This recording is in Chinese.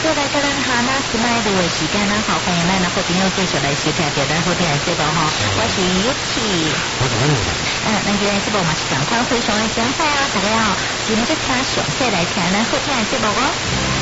再来到咱哈那斯麦的时间啦，好，欢迎咱好朋友继续来收听着咱好听的节目哈，我是Yuki。咱今天节目嘛是赶快非常的精彩啊，大家好，今天就听详细来听咱好听的节目哦。